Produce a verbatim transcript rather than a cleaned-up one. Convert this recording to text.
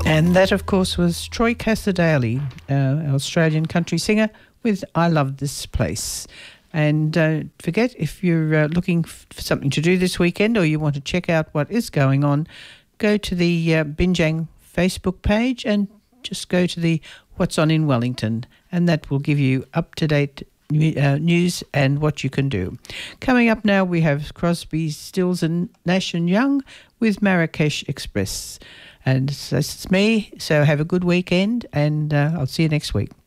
And that, of course, was Troy Cassar-Daley, uh, Australian country singer, with I Love This Place. And uh, forget, if you're uh, looking for something to do this weekend or you want to check out what is going on, go to the uh, Binjang Facebook page and just go to the What's On in Wellington, and that will give you up-to-date uh, news and what you can do. Coming up now, we have Crosby, Stills and Nash and Young with Marrakesh Express. And so this is me, so have a good weekend, and uh, I'll see you next week.